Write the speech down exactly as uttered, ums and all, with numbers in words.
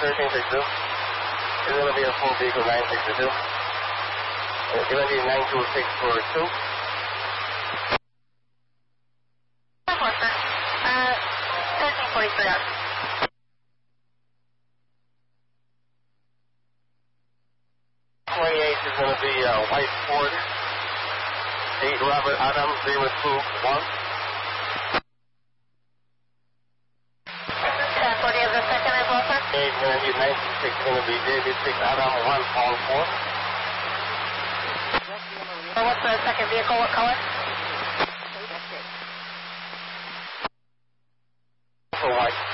thirteen sixty-two. It's going to be a full vehicle nine sixty-two. It's going to be nine two six four two. Uh, thirteen forty-three out. twenty-eight is going to be uh, White Ford. eight Robert Adams, zero two one. ten forty of the second as well, sir. eight going to be ninety-six, going to be David six Adam one Paul four. So what's the second vehicle? What color? So white.